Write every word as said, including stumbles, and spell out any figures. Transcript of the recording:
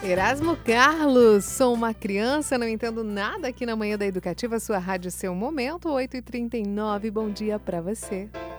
Erasmo Carlos, sou uma criança, não entendo nada aqui na Manhã da Educativa, sua rádio, seu momento, oito e trinta e nove, bom dia pra você.